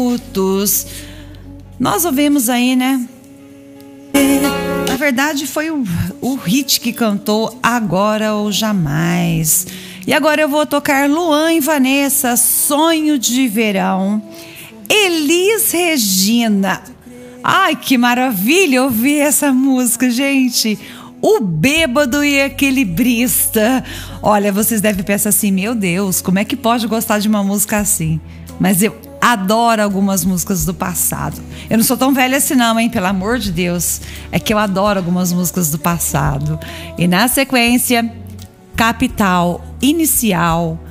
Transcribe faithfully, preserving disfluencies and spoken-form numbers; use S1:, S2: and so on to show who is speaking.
S1: minutos. Nós ouvimos aí, né? Na verdade, foi o, o hit que cantou Agora ou Jamais. E agora eu vou tocar Luan e Vanessa, Sonho de Verão. Elis Regina. Ai, que maravilha ouvir essa música, gente. O Bêbado e Equilibrista. Olha, vocês devem pensar assim, meu Deus, como é que pode gostar de uma música assim? Mas eu adoro algumas músicas do passado. Eu não sou tão velha assim não, hein? Pelo amor de Deus. É que eu adoro algumas músicas do passado. E na sequência, Capital Inicial,